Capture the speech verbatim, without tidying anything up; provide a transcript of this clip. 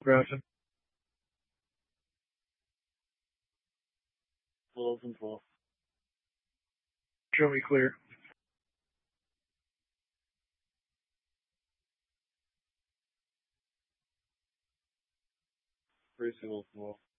Grafton. twelve and twelve. Show me clear. Three single twelve.